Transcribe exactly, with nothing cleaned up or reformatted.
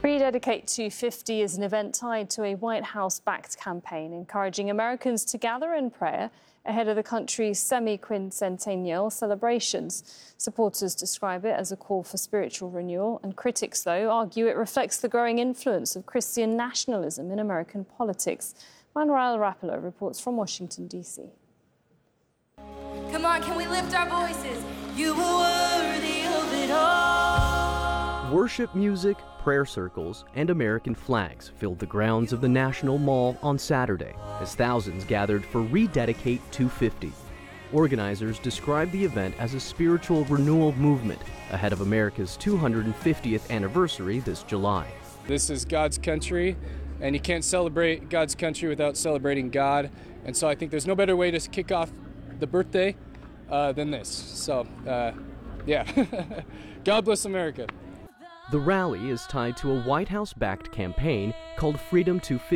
Rededicate two fifty is an event tied to a White House-backed campaign encouraging Americans to gather in prayer ahead of the country's semi-quincentennial celebrations. Supporters describe it as a call for spiritual renewal, and critics, though, argue it reflects the growing influence of Christian nationalism in American politics. Manuel Rapalo reports from Washington, D C Come on, can we lift our voices? You are worthy of it all. Worship music, prayer circles, and American flags filled the grounds of the National Mall on Saturday as thousands gathered for Rededicate two fifty. Organizers described the event as a spiritual renewal movement ahead of America's two hundred fiftieth anniversary this July. This is God's country, and you can't celebrate God's country without celebrating God. And so I think there's no better way to kick off the birthday uh, than this. So, uh, yeah, God bless America. The rally is tied to a White House-backed campaign called Freedom two fifty.